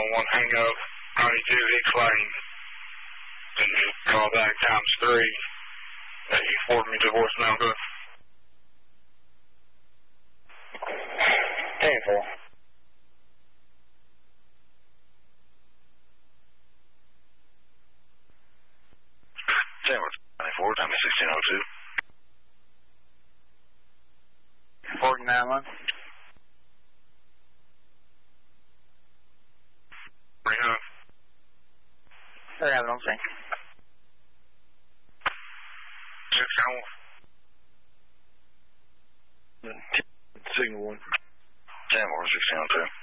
1601, hang up, 92 Hicks Lane. Then you call back ×3. You forward me to voicemail, good. 10-4. Same with 94, time is 1602. 49-1. Bring on. They're having on sync. 1601. Signal 1. 10-4, 1602.